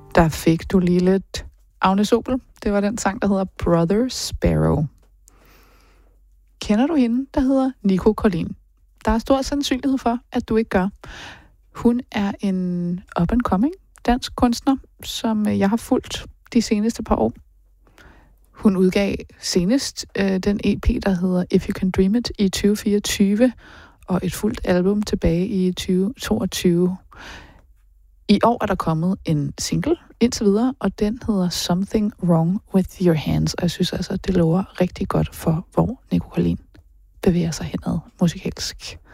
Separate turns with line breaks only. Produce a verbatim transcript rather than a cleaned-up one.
Der fik du lige lidt Agnes Obel. Det var den sang, der hedder Brother Sparrow. Kender du hende, der hedder Nico Collin? Der er stor sandsynlighed for, at du ikke gør. Hun er en up-and-coming dansk kunstner, som jeg har fulgt de seneste par år. Hun udgav senest øh, den E P, der hedder If You Can Dream It i tyve fireogtyve, og et fuldt album tilbage i tyve toogtyve. I år er der kommet en single indtil videre, og den hedder Something Wrong With Your Hands, og jeg synes altså, det lover rigtig godt for, hvor Nico Collin bevæger sig henad musikalsk.